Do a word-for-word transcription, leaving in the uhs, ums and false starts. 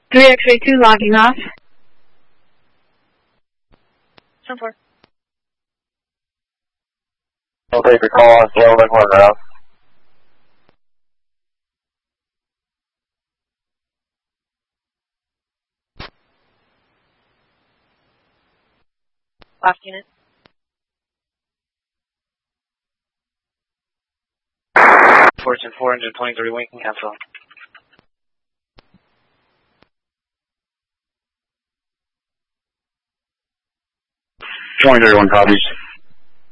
three X ray two logging off. ten four. I'll take your call on Gentleman one route. Last unit. Fortune four, engine twenty-three, wing can cancel. twenty-three, one copies.